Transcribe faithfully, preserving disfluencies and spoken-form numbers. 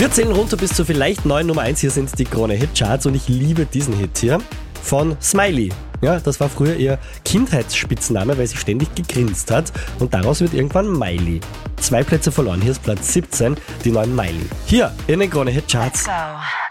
Wir zählen runter bis zu vielleicht neun Nummer eins. Hier sind die Krone-Hit-Charts und ich liebe diesen Hit hier von Smiley. Ja, das war früher ihr Kindheitsspitzname, weil sie ständig gegrinst hat und daraus wird irgendwann Miley. Zwei Plätze verloren, hier ist Platz siebzehn, die neuen Miley. Hier in den Krone-Hit-Charts. Let's go.